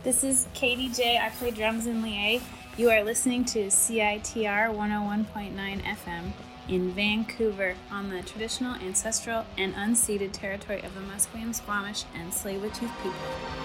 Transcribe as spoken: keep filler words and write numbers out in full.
This is Katie J. I play drums in Lié. You are listening to C I T R one oh one point nine F M in Vancouver on the traditional, ancestral, and unceded territory of the Musqueam, Squamish, and Tsleil-Waututh people.